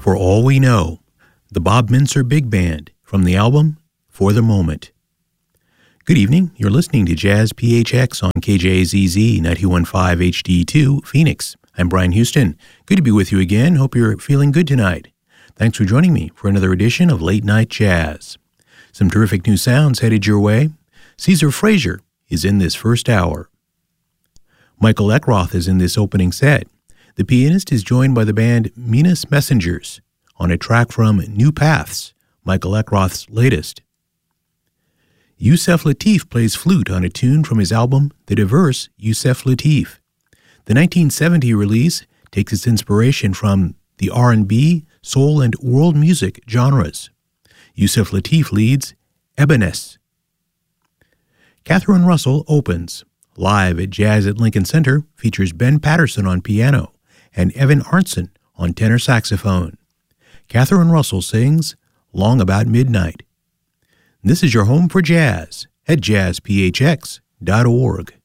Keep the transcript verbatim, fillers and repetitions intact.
For All We Know, the Bob Mincer Big Band, from the album For the Moment. Good evening. You're listening to Jazz P H X on K J Z Z ninety-one point five H D two, Phoenix. I'm Brian Houston. Good to be with you again. Hope you're feeling good tonight. Thanks for joining me for another edition of Late Night Jazz. Some terrific new sounds headed your way. Caesar Frazier is in this first hour. Michael Eckroth is in this opening set. The pianist is joined by the band Minas Messengers on a track from New Paths, Michael Eckroth's latest. Yusef Lateef plays flute on a tune from his album The Diverse Yusef Lateef. The nineteen seventy release takes its inspiration from the R and B, soul, and world music genres. Yusef Lateef leads Ebenes. Catherine Russell opens. Live at Jazz at Lincoln Center features Ben Patterson on piano and Evan Arntzen on tenor saxophone. Catherine Russell sings Long About Midnight. This is your home for jazz at jazz p h x dot org.